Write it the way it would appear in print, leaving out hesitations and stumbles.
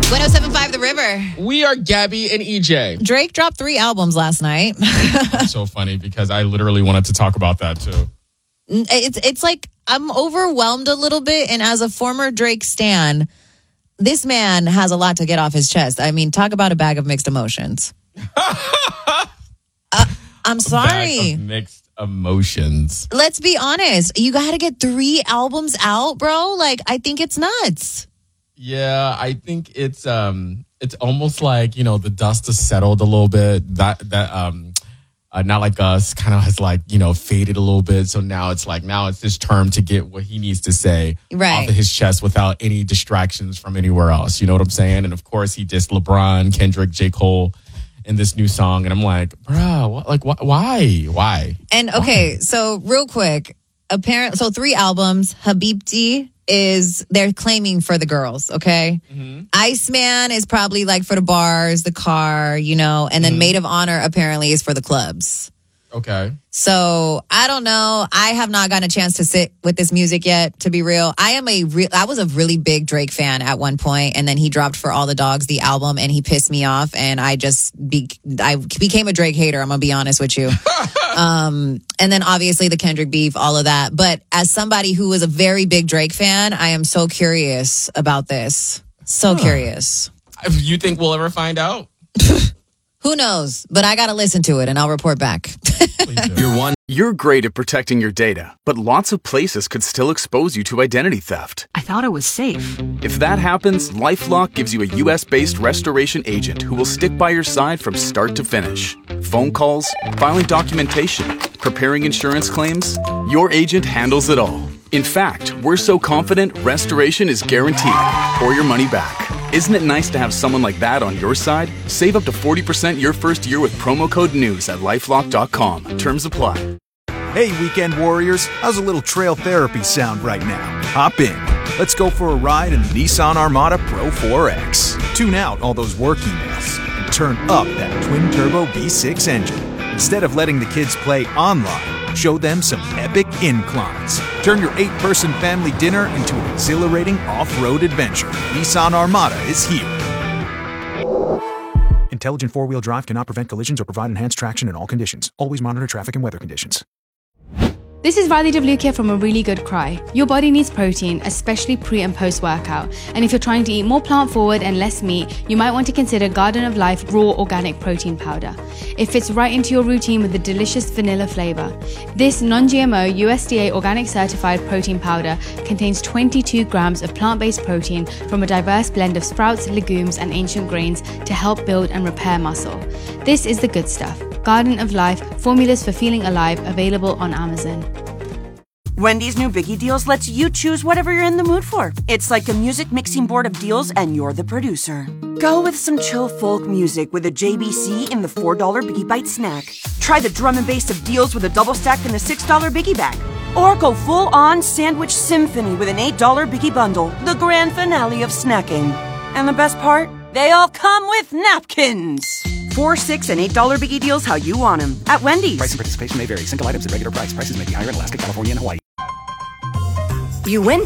107.5 The River. We are Gabby and EJ. Drake dropped 3 albums last night. It's so funny because I literally wanted to talk about that too. It's like I'm overwhelmed a little bit. And as a former Drake stan, this man has a lot to get off his chest. I mean, talk about a bag of mixed emotions. I'm sorry. Bag of mixed emotions. Let's be honest. You got to get 3 albums out, bro. Like, I think it's nuts. Yeah, I think it's almost like, you know, the dust has settled a little bit. That Not Like Us kind of has like, you know, faded a little bit. So now it's his term to get what he needs to say off of his chest without any distractions from anywhere else. You know what I'm saying? And of course he dissed LeBron, Kendrick, J. Cole in this new song. And I'm like, bro, why? And okay, so real quick, so 3 albums, Habibti they're claiming for the girls, okay? Mm-hmm. Iceman is probably like for the bars, the car, you know, and then Maid of Honor apparently is for the clubs. Okay. So I don't know. I have not gotten a chance to sit with this music yet, to be real. I was a really big Drake fan at one point, and then he dropped For All the Dogs, the album, and he pissed me off, and I became a Drake hater, I'm gonna be honest with you. And then obviously the Kendrick beef, all of that. But as somebody who was a very big Drake fan, I am so curious about this. So curious. You think we'll ever find out? Who knows? But I got to listen to it and I'll report back. You're great at protecting your data, but lots of places could still expose you to identity theft. I thought it was safe. If that happens, LifeLock gives you a US-based restoration agent who will stick by your side from start to finish. Phone calls, filing documentation, preparing insurance claims, your agent handles it all. In fact, we're so confident restoration is guaranteed or your money back. Isn't it nice to have someone like that on your side? Save up to 40% your first year with promo code NEWS at LifeLock.com. Terms apply. Hey, weekend warriors. How's a little trail therapy sound right now? Hop in. Let's go for a ride in the Nissan Armada Pro 4X. Tune out all those work emails and turn up that twin-turbo V6 engine. Instead of letting the kids play online, show them some epic inclines. Turn your 8-person family dinner into an exhilarating off-road adventure. Nissan Armada is here. Intelligent four-wheel drive cannot prevent collisions or provide enhanced traction in all conditions. Always monitor traffic and weather conditions. This is Radhi Devlukia from A Really Good Cry. Your body needs protein, especially pre and post workout. And if you're trying to eat more plant forward and less meat, you might want to consider Garden of Life Raw Organic Protein Powder. It fits right into your routine with a delicious vanilla flavor. This non-GMO USDA organic certified protein powder contains 22 grams of plant-based protein from a diverse blend of sprouts, legumes, and ancient grains to help build and repair muscle. This is the good stuff. Garden of Life, formulas for feeling alive, available on Amazon. Wendy's new Biggie Deals lets you choose whatever you're in the mood for. It's like a music mixing board of deals and you're the producer. Go with some chill folk music with a JBC in the $4 Biggie Bite snack. Try the drum and bass of deals with a double stack in the $6 Biggie Bag. Or go full-on sandwich symphony with an $8 Biggie Bundle, the grand finale of snacking. And the best part? They all come with napkins. $4, $6, and $8 Biggie Deals how you want them at Wendy's. Price and participation may vary. Single items at regular price. Prices may be higher in Alaska, California, and Hawaii. You win